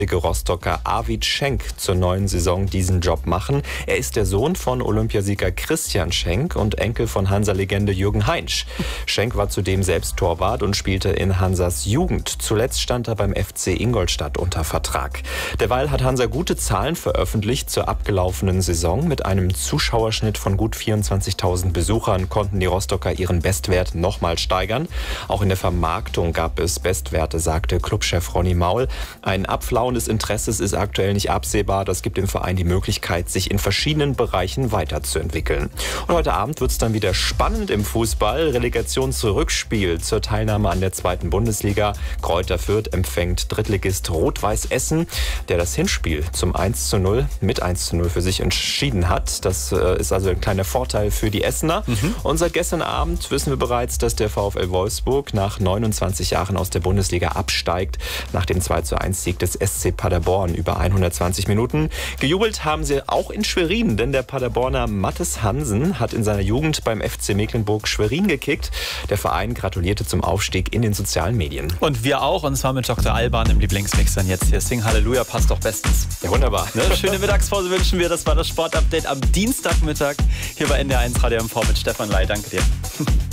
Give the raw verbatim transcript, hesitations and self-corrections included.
Rostocker Arvid Schenk zur neuen Saison diesen Job machen. Er ist der Sohn von Olympiasieger Christian Schenk und Enkel von Hansa-Legende Jürgen Heinsch. Schenk war zudem selbst Torwart und spielte in Hansas Jugend. Zuletzt stand er beim F C Ingolstadt unter Vertrag. Derweil hat Hansa gute Zahlen veröffentlicht zur abgelaufenen Saison. Mit einem Zuschauerschnitt von gut vierundzwanzigtausend Besuchern konnten die Rostocker ihren Bestwert nochmal steigern. Auch in der Vermarktung gab es Bestwerte, sagte Clubchef Ronny Maul. Ein Abflauen des Interesses ist aktuell nicht absehbar. Das gibt dem Verein die Möglichkeit, sich in verschiedenen Bereichen weiterzuentwickeln. Und heute Abend wird es dann wieder spannend im Fußball. Relegationsrückspiel zur Teilnahme an der zweiten Bundesliga. Greuther Fürth empfängt Drittligist Rot-Weiß Essen, der das Hinspiel zum eins zu null mit eins zu null für sich entschieden hat. Das äh, ist also ein kleiner Vorteil für die Essener. Mhm. Und seit gestern Abend wissen wir bereits, dass der VfL Wolfsburg nach neunundzwanzig Jahren aus der Bundesliga absteigt. Nach dem zwei zu eins Sieg des S C Paderborn über hundertzwanzig Minuten. Gejubelt haben sie auch in Schwerin, denn der Paderborner Mattes Hansen hat in seiner Jugend beim F C Mecklenburg Schwerin gekickt. Der Verein gratulierte zum Aufstieg in den sozialen Medien. Und wir auch, und zwar mit Doktor Alban im Lieblingsmix. Dann jetzt hier Sing Halleluja, passt doch bestens. Ja, wunderbar. Ne? Schöne Mittagspause wünschen wir. Das war das Sportupdate am Dienstagmittag hier bei N D R eins Radio M V mit Stefan Ley. Danke dir.